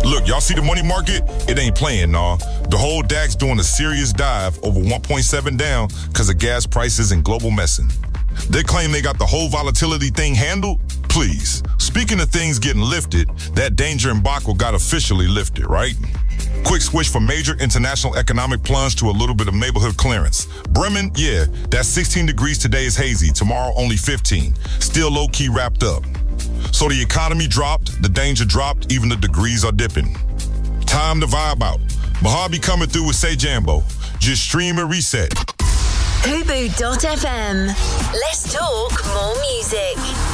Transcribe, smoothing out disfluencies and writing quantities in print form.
Look, y'all see the money market? It ain't playing, nah. The whole DAX doing a serious dive, over 1.7 down, because of gas prices and global messing. They claim they got the whole volatility thing handled? Please. Speaking of things getting lifted, that danger in Baco got officially lifted, right? Quick switch from major international economic plunge to a little bit of neighborhood clearance. Bremen, yeah, that 16 degrees today is hazy. Tomorrow, only 15. Still low-key wrapped up. So the economy dropped, the danger dropped, even the degrees are dipping. Time to vibe out. Mojave coming through with Say Jambo. Just stream and reset. Hubu.fm. Let's talk more music.